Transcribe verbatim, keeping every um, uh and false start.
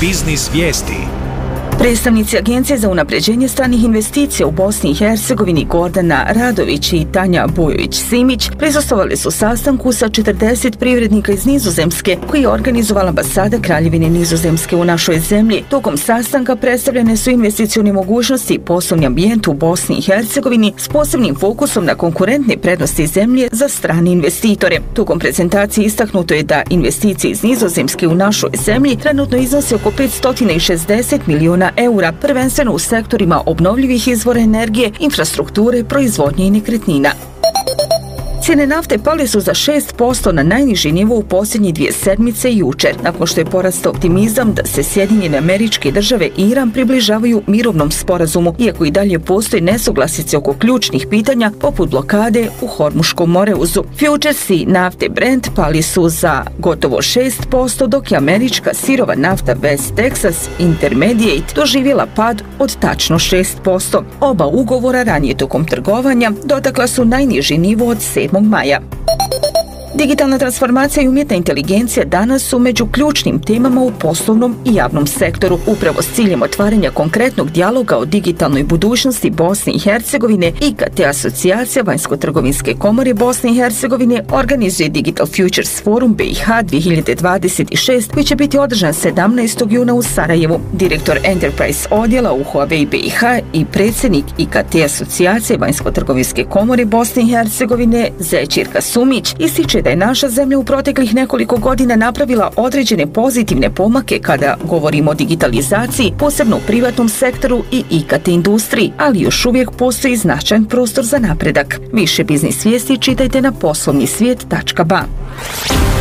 Biznis vijesti. Predstavnici Agencije za unapređenje stranih investicija u Bosni i Hercegovini Gordana Radović i Tanja Bujović-Simić prisustvovali su sastanku sa četrdeset privrednika iz Nizozemske koji je organizovala ambasada Kraljevine Nizozemske u našoj zemlji. Tokom sastanka predstavljene su investicione mogućnosti i poslovni ambijent u Bosni i Hercegovini s posebnim fokusom na konkurentne prednosti zemlje za strane investitore. Tokom prezentacije istaknuto je da investicije iz Nizozemske u našoj zemlji trenutno iznose oko petsto šezdeset miliona eura, prvenstveno u sektorima obnovljivih izvora energije, infrastrukture, proizvodnje i nekretnina. Cijene nafte pale su za šest posto na najniži nivo u posljednje dvije sedmice jučer, nakon što je porastao optimizam da se Sjedinjene Američke Države i Iran približavaju mirovnom sporazumu, iako i dalje postoji nesuglasice oko ključnih pitanja poput blokade u Hormuškom moreuzu. Futuresi nafte Brent pali su za gotovo šest posto, dok je američka sirova nafta West Texas Intermediate doživjela pad od tačno šest posto. Oba ugovora ranije tokom trgovanja dotakla su najniži nivo od sedmog maja. Digitalna transformacija i umjetna inteligencija danas su među ključnim temama u poslovnom i javnom sektoru. Upravo s ciljem otvaranja konkretnog dijaloga o digitalnoj budućnosti Bosne i Hercegovine, I K T asocijacija Vanjsko-trgovinske komore Bosne i Hercegovine organizuje Digital Futures Forum B i H dvije hiljade dvadeset šest koji će biti održan sedamnaestog juna u Sarajevu. Direktor Enterprise odjela u Huawei B i H i predsjednik I K T asocijacije Vanjsko-trgovinske komore Bosne i Hercegovine Zećirka Sumić ističe da je naša zemlja u proteklih nekoliko godina napravila određene pozitivne pomake kada govorimo o digitalizaciji, posebno u privatnom sektoru i I K T industriji, ali još uvijek postoji značajan prostor za napredak. Više biznis vijesti čitajte na poslovni svijet tačka ba.